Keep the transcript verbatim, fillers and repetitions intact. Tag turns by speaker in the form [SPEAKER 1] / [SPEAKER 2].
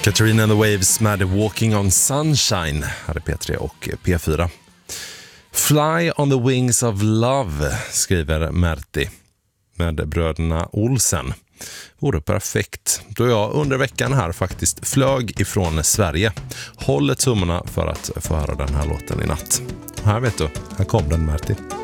[SPEAKER 1] Katarina and the Waves med Walking on Sunshine här är P tre och P fyra. Fly on the wings of love, skriver Märti med bröderna Olsen. Vore perfekt då jag under veckan här faktiskt flög ifrån Sverige. Håller tummarna för att få höra den här låten i natt. Här vet du, här kom den, Märti.